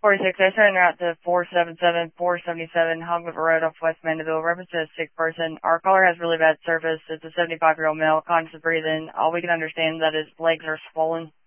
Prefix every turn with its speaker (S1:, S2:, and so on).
S1: 46, I sent out to 477 Hog River Road off West Mandeville. Reference to a sick person. Our caller has really bad service. It's a 75-year-old male, conscious of breathing. All we can understand is that his legs are swollen.